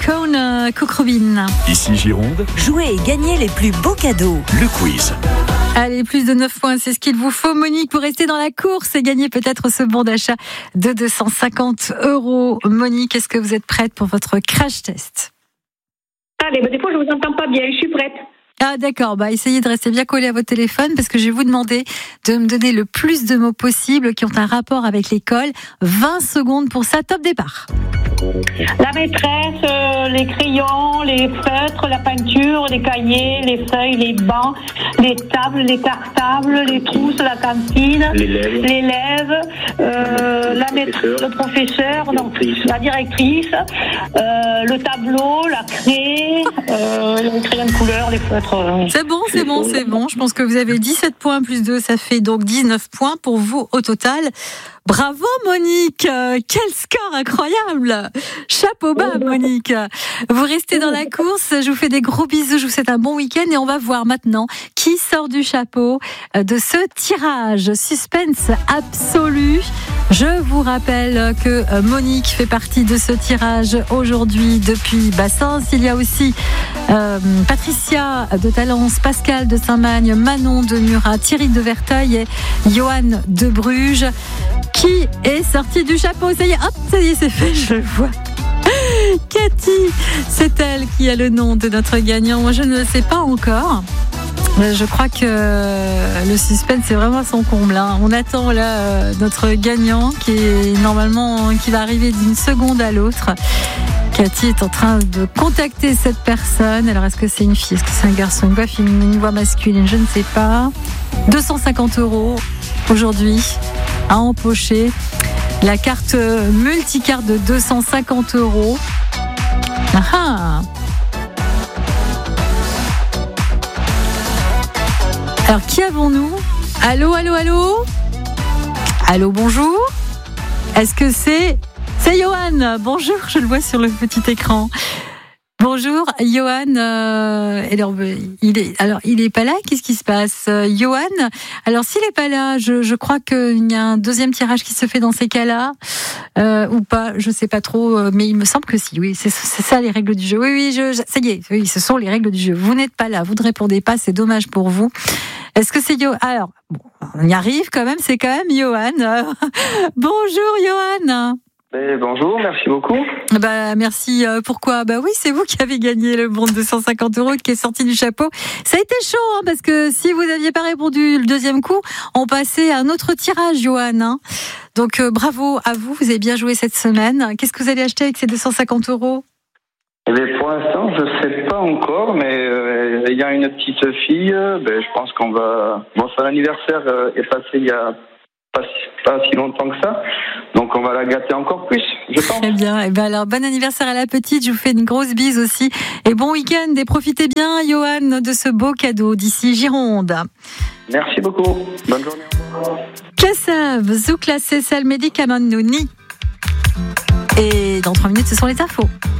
Cone Cook Robin. Ici Gironde, Jouez et gagnez les plus beaux cadeaux. le quiz. Allez, plus de 9 points, c'est ce qu'il vous faut, Monique, pour rester dans la course et gagner peut-être ce bon d'achat de 250 €. Monique, est-ce que vous êtes prête pour votre crash test? Allez, des fois je vous entends pas bien, je suis prête. Ah d'accord, essayez de rester bien collé à votre téléphone parce que je vais vous demander de me donner le plus de mots possible qui ont un rapport avec l'école. 20 secondes pour ça, top départ. La maîtresse, les crayons, les feutres, la peinture, les cahiers, les feuilles, les bancs, les tables, les cartables, les trousses, la cantine, l'élève, la maîtresse, le professeur, non, la directrice, le tableau, la craie, les crayons de couleur, les feutres. C'est bon. Je pense que vous avez 17 points plus 2, ça fait donc 19 points pour vous au total. Bravo Monique, quel score incroyable. Chapeau bas Monique. Vous restez dans la course, je vous fais des gros bisous, je vous souhaite un bon week-end et on va voir maintenant qui sort du chapeau de ce tirage. Suspense absolu. Je vous rappelle que Monique fait partie de ce tirage aujourd'hui depuis Bassins. Il y a aussi Patricia de Talence, Pascal de Saint-Magne, Manon de Murat, Thierry de Verteuil et Johan de Bruges. Qui est sorti du chapeau? Ça y est, c'est fait, je le vois. Cathy, c'est elle qui a le nom de notre gagnant. Moi, je ne le sais pas encore. Je crois que le suspense est vraiment à son comble. On attend là notre gagnant qui va arriver d'une seconde à l'autre. Cathy est en train de contacter cette personne. Alors, est-ce que c'est une fille? Est-ce que c'est un garçon? Une voix féminine? Une voix masculine? Je ne sais pas. 250 € aujourd'hui à empocher. La carte multicarte de 250 €. Ah. Alors, qui avons-nous? Allô? Allô, bonjour. Est-ce que c'est Johan? Bonjour, je le vois sur le petit écran. Bonjour, Johan. Il est pas là. Qu'est-ce qui se passe, Johan? Alors, s'il est pas là, je crois qu'il y a un deuxième tirage qui se fait dans ces cas-là, ou pas. Je sais pas trop, mais il me semble que si. Oui, c'est ça les règles du jeu. Oui, ça y est. Oui, ce sont les règles du jeu. Vous n'êtes pas là, vous ne répondez pas. C'est dommage pour vous. Est-ce que c'est Johan? Alors, on y arrive quand même. C'est quand même Johan. Bonjour, Johan. Bonjour, merci beaucoup. Merci. Pourquoi? Oui, c'est vous qui avez gagné le bon de 250 € qui est sorti du chapeau. Ça a été chaud, parce que si vous n'aviez pas répondu le deuxième coup, on passait à un autre tirage, Johan. Donc, bravo à vous. Vous avez bien joué cette semaine. Qu'est-ce que vous allez acheter avec ces 250 €? Pour l'instant, je ne sais pas encore, mais il y a une petite fille. Je pense qu'on va... son anniversaire est passé il y a pas si longtemps que ça. Donc, on va la gâter encore plus, je pense. Très bien. Alors, bon anniversaire à la petite. Je vous fais une grosse bise aussi. Et bon week-end. Et profitez bien, Johan, de ce beau cadeau d'ici Gironde. Merci beaucoup. Bonne journée. Kassav, Zouk, la Cessel, Médicament Nouni. Et dans 3 minutes, ce sont les infos.